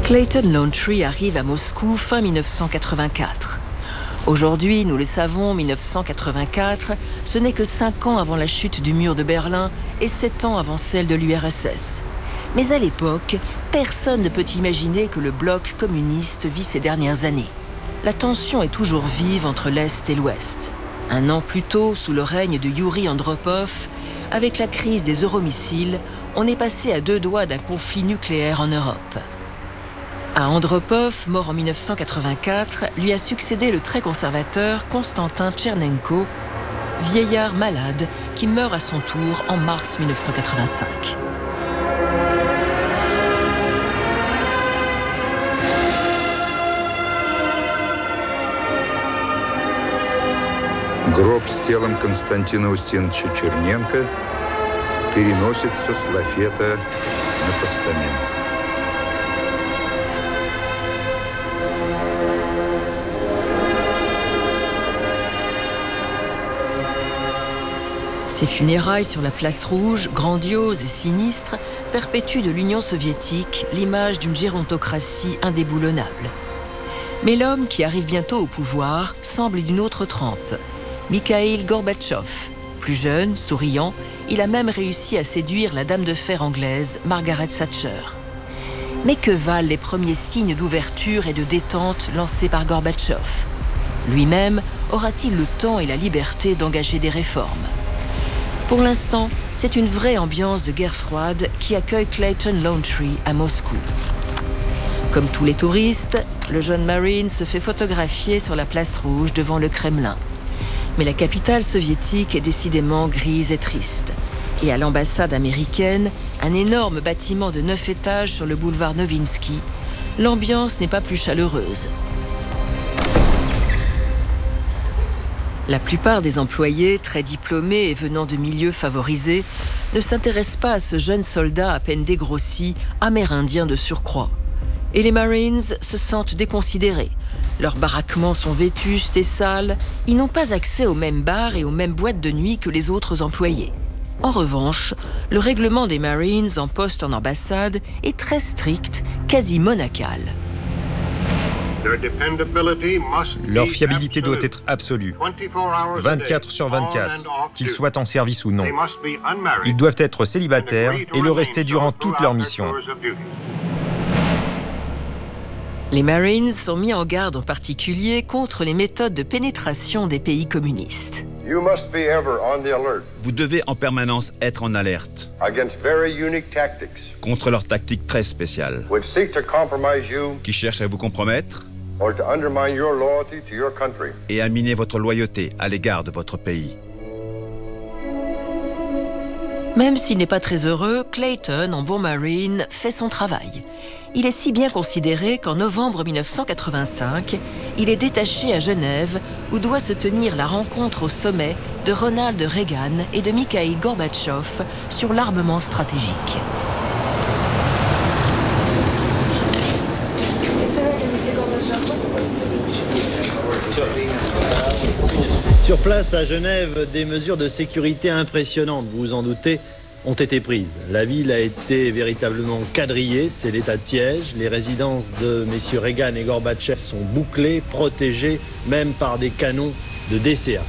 Clayton Laundrie arrive à Moscou fin 1984. Aujourd'hui, nous le savons, 1984, ce n'est que 5 ans avant la chute du mur de Berlin et 7 ans avant celle de l'URSS. Mais à l'époque, personne ne peut imaginer que le bloc communiste vit ces dernières années. La tension est toujours vive entre l'Est et l'Ouest. 1 an plus tôt, sous le règne de Youri Andropov, avec la crise des euromissiles, on est passé à 2 doigts d'un conflit nucléaire en Europe. À Andropov, mort en 1984, lui a succédé le très conservateur Konstantin Tchernenko, vieillard malade qui meurt à son tour en mars 1985. Гроб с телом Константина Устиновича Черненко переносится с лафета на постамент. Ces funérailles sur la place rouge, grandioses et sinistres, perpétuent de l'Union soviétique l'image d'une gérontocratie indéboulonnable. Mais l'homme qui arrive bientôt au pouvoir semble d'une autre trempe. Mikhaïl Gorbatchev. Plus jeune, souriant, il a même réussi à séduire la dame de fer anglaise, Margaret Thatcher. Mais que valent les premiers signes d'ouverture et de détente lancés par Gorbatchev? Lui-même aura-t-il le temps et la liberté d'engager des réformes? Pour l'instant, c'est une vraie ambiance de guerre froide qui accueille Clayton Laundrie à Moscou. Comme tous les touristes, le jeune Marine se fait photographier sur la place rouge devant le Kremlin. Mais la capitale soviétique est décidément grise et triste. Et à l'ambassade américaine, un énorme bâtiment de 9 étages sur le boulevard Novinsky, l'ambiance n'est pas plus chaleureuse. La plupart des employés, très diplômés et venant de milieux favorisés, ne s'intéressent pas à ce jeune soldat à peine dégrossi, amérindien de surcroît. Et les Marines se sentent déconsidérés. Leurs baraquements sont vétustes et sales. Ils n'ont pas accès aux mêmes bars et aux mêmes boîtes de nuit que les autres employés. En revanche, le règlement des Marines en poste en ambassade est très strict, quasi monacal. Leur fiabilité doit être absolue, 24 sur 24, qu'ils soient en service ou non. Ils doivent être célibataires et le rester durant toute leur mission. Les Marines sont mis en garde en particulier contre les méthodes de pénétration des pays communistes. Vous devez en permanence être en alerte contre leurs tactiques très spéciales qui cherchent à vous compromettre et à miner votre loyauté à l'égard de votre pays. Même s'il n'est pas très heureux, Clayton, en bon Marine, fait son travail. Il est si bien considéré qu'en novembre 1985, il est détaché à Genève, où doit se tenir la rencontre au sommet de Ronald Reagan et de Mikhaïl Gorbatchev sur l'armement stratégique. Sur place à Genève, des mesures de sécurité impressionnantes, vous vous en doutez, ont été prises. La ville a été véritablement quadrillée, c'est l'état de siège. Les résidences de messieurs Reagan et Gorbatchev sont bouclées, protégées, même par des canons de DCA.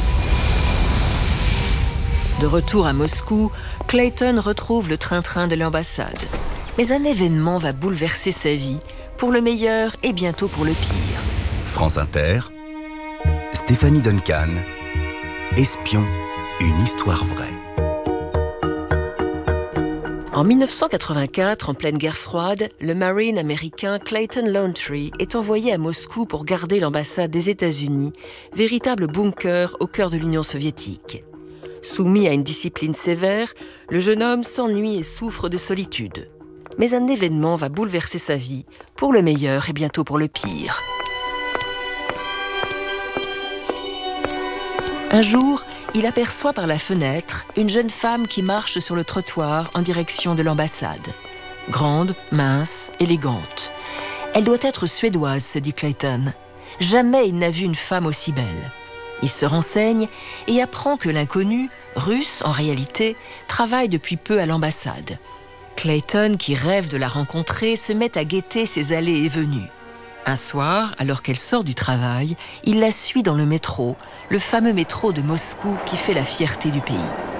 De retour à Moscou, Clayton retrouve le train-train de l'ambassade. Mais un événement va bouleverser sa vie, pour le meilleur et bientôt pour le pire. France Inter, Stéphanie Duncan, Espion, une histoire vraie. En 1984, en pleine guerre froide, le Marine américain Clayton Laundrie est envoyé à Moscou pour garder l'ambassade des États-Unis, véritable bunker au cœur de l'Union soviétique. Soumis à une discipline sévère, le jeune homme s'ennuie et souffre de solitude. Mais un événement va bouleverser sa vie, pour le meilleur et bientôt pour le pire. Un jour, il aperçoit par la fenêtre une jeune femme qui marche sur le trottoir en direction de l'ambassade. Grande, mince, élégante. Elle doit être suédoise, se dit Clayton. Jamais il n'a vu une femme aussi belle. Il se renseigne et apprend que l'inconnu, russe en réalité, travaille depuis peu à l'ambassade. Clayton, qui rêve de la rencontrer, se met à guetter ses allées et venues. Un soir, alors qu'elle sort du travail, il la suit dans le métro, le fameux métro de Moscou qui fait la fierté du pays.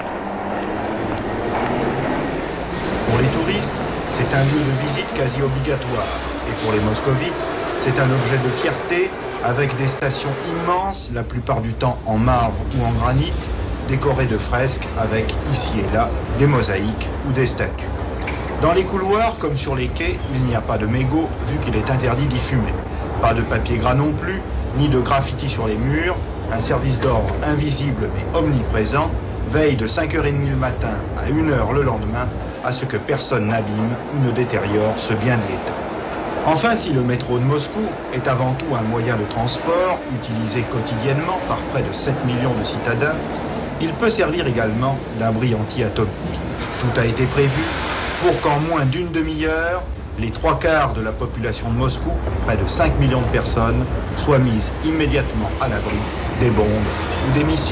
Pour les touristes, c'est un lieu de visite quasi obligatoire. Et pour les moscovites, c'est un objet de fierté avec des stations immenses, la plupart du temps en marbre ou en granit, décorées de fresques avec, ici et là, des mosaïques ou des statues. Dans les couloirs, comme sur les quais, il n'y a pas de mégots, vu qu'il est interdit d'y fumer. Pas de papier gras non plus, ni de graffiti sur les murs. Un service d'ordre invisible mais omniprésent veille de 5h30 le matin à 1h le lendemain à ce que personne n'abîme ou ne détériore ce bien de l'État. Enfin, si le métro de Moscou est avant tout un moyen de transport utilisé quotidiennement par près de 7 millions de citadins, il peut servir également d'abri anti-atomique. Tout a été prévu pour qu'en moins d'une demi-heure, les 3/4 de la population de Moscou, près de 5 millions de personnes, soient mises immédiatement à l'abri des bombes ou des missiles.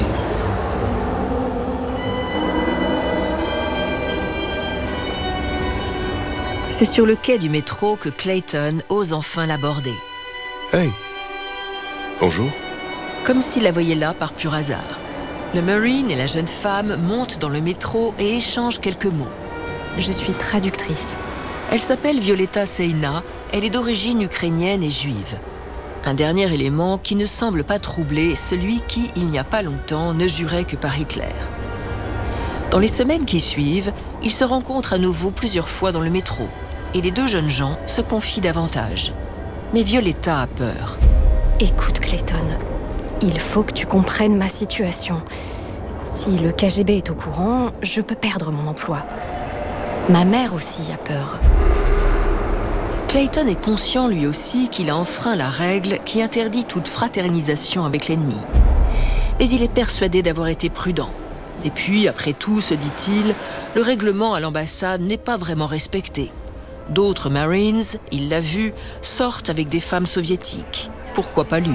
C'est sur le quai du métro que Clayton ose enfin l'aborder. Hey, bonjour. Comme s'il la voyait là par pur hasard. Le Marine et la jeune femme montent dans le métro et échangent quelques mots. Je suis traductrice. Elle s'appelle Violetta Seina, elle est d'origine ukrainienne et juive. Un dernier élément qui ne semble pas troubler celui qui, il n'y a pas longtemps, ne jurait que par Hitler. Dans les semaines qui suivent, ils se rencontrent à nouveau plusieurs fois dans le métro, et les deux jeunes gens se confient davantage. Mais Violetta a peur. Écoute, Clayton, il faut que tu comprennes ma situation. Si le KGB est au courant, je peux perdre mon emploi. Ma mère aussi a peur. Clayton est conscient lui aussi qu'il a enfreint la règle qui interdit toute fraternisation avec l'ennemi. Mais il est persuadé d'avoir été prudent. Et puis, après tout, se dit-il, le règlement à l'ambassade n'est pas vraiment respecté. D'autres Marines, il l'a vu, sortent avec des femmes soviétiques. Pourquoi pas lui ?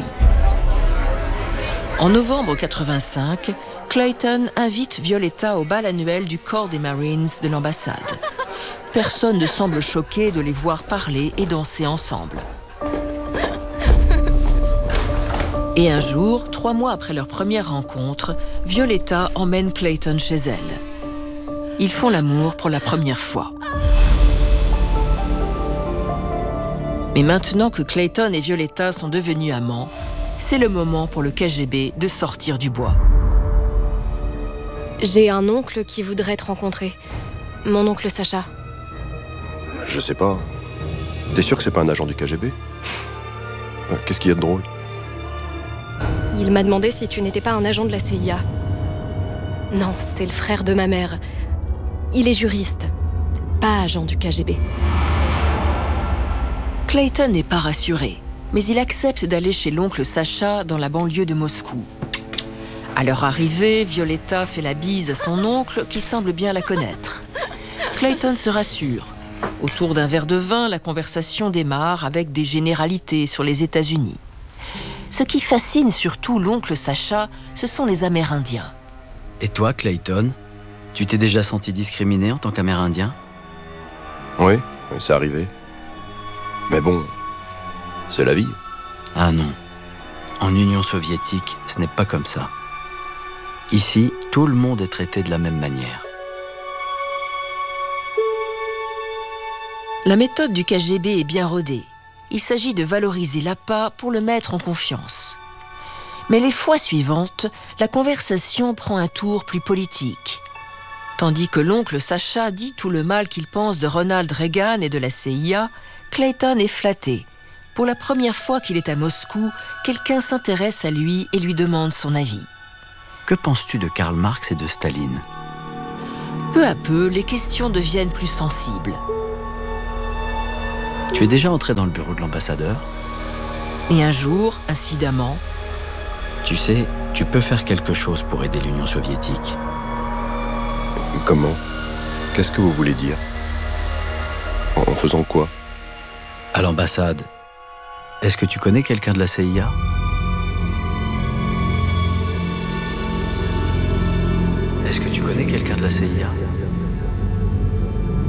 En novembre 85, Clayton invite Violetta au bal annuel du corps des Marines de l'ambassade. Personne ne semble choqué de les voir parler et danser ensemble. Et un jour, 3 mois après leur première rencontre, Violetta emmène Clayton chez elle. Ils font l'amour pour la première fois. Mais maintenant que Clayton et Violetta sont devenus amants, c'est le moment pour le KGB de sortir du bois. J'ai un oncle qui voudrait te rencontrer. Mon oncle Sacha. Je sais pas. T'es sûr que c'est pas un agent du KGB ? Qu'est-ce qu'il y a de drôle ? Il m'a demandé si tu n'étais pas un agent de la CIA. Non, c'est le frère de ma mère. Il est juriste, pas agent du KGB. Clayton n'est pas rassuré, mais il accepte d'aller chez l'oncle Sacha dans la banlieue de Moscou. À leur arrivée, Violetta fait la bise à son oncle qui semble bien la connaître. Clayton se rassure. Autour d'un verre de vin, la conversation démarre avec des généralités sur les États-Unis. Ce qui fascine surtout l'oncle Sacha, ce sont les Amérindiens. Et toi, Clayton, tu t'es déjà senti discriminé en tant qu'Amérindien ? Oui, c'est arrivé. Mais bon, c'est la vie. Ah non. En Union soviétique, ce n'est pas comme ça. Ici, tout le monde est traité de la même manière. La méthode du KGB est bien rodée. Il s'agit de valoriser l'appât pour le mettre en confiance. Mais les fois suivantes, la conversation prend un tour plus politique. Tandis que l'oncle Sacha dit tout le mal qu'il pense de Ronald Reagan et de la CIA, Clayton est flatté. Pour la première fois qu'il est à Moscou, quelqu'un s'intéresse à lui et lui demande son avis. Que penses-tu de Karl Marx et de Staline ? Peu à peu, les questions deviennent plus sensibles. Tu es déjà entré dans le bureau de l'ambassadeur ? Et un jour, incidemment... Tu sais, tu peux faire quelque chose pour aider l'Union soviétique. Comment ? Qu'est-ce que vous voulez dire ? En faisant quoi ? À l'ambassade. Est-ce que tu connais quelqu'un de la CIA ? Est-ce que tu connais quelqu'un de la CIA ?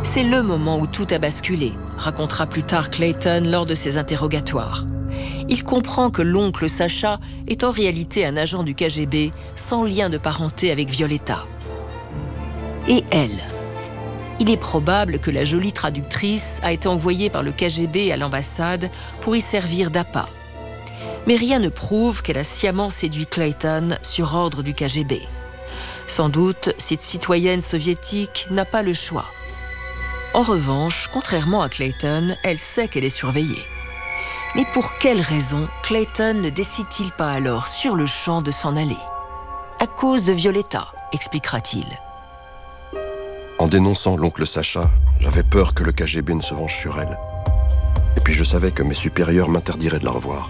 C'est le moment où tout a basculé, racontera plus tard Clayton lors de ses interrogatoires. Il comprend que l'oncle Sacha est en réalité un agent du KGB sans lien de parenté avec Violetta. Et elle ? Il est probable que la jolie traductrice a été envoyée par le KGB à l'ambassade pour y servir d'appât. Mais rien ne prouve qu'elle a sciemment séduit Clayton sur ordre du KGB. Sans doute, cette citoyenne soviétique n'a pas le choix. En revanche, contrairement à Clayton, elle sait qu'elle est surveillée. Mais pour quelle raison Clayton ne décide-t-il pas alors sur le champ de s'en aller ? À cause de Violetta, expliquera-t-il. En dénonçant l'oncle Sacha, j'avais peur que le KGB ne se venge sur elle. Et puis je savais que mes supérieurs m'interdiraient de la revoir.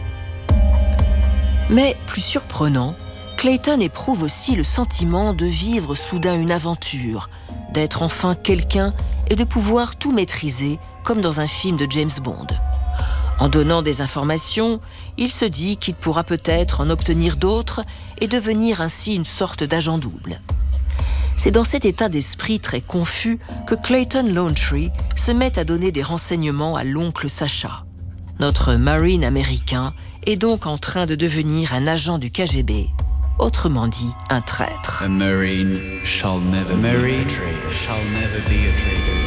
Mais, plus surprenant, Clayton éprouve aussi le sentiment de vivre soudain une aventure, d'être enfin quelqu'un et de pouvoir tout maîtriser, comme dans un film de James Bond. En donnant des informations, il se dit qu'il pourra peut-être en obtenir d'autres et devenir ainsi une sorte d'agent double. C'est dans cet état d'esprit très confus que Clayton Launtree se met à donner des renseignements à l'oncle Sacha. Notre marine américain est donc en train de devenir un agent du KGB, autrement dit un traître. A marine shall never be a traitor.